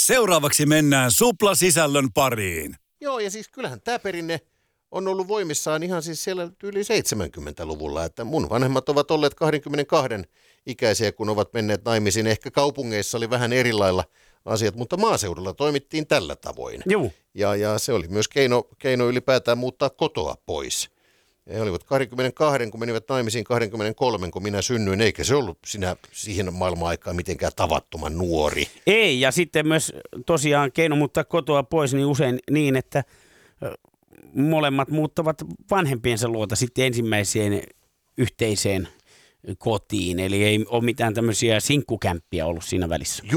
Seuraavaksi mennään suplasisällön pariin. Joo, ja siis kyllähän tämä perinne on ollut voimissaan ihan siis siellä yli 70-luvulla, että mun vanhemmat ovat olleet 22 ikäisiä, kun ovat menneet naimisiin. Ehkä kaupungeissa oli vähän erilailla asiat, mutta maaseudulla toimittiin tällä tavoin. Joo. Ja se oli myös keino ylipäätään muuttaa kotoa pois. Ja he olivat 22, kun menivät naimisiin 23, kun minä synnyin, eikä se ollut siihen maailman aikaan mitenkään tavattoman nuori. Ei, ja sitten myös tosiaan keino muuttaa kotoa pois niin usein niin, että molemmat muuttavat vanhempiensa luota sitten ensimmäiseen yhteiseen kotiin. Eli ei ole mitään tämmöisiä sinkkukämppiä ollut siinä välissä.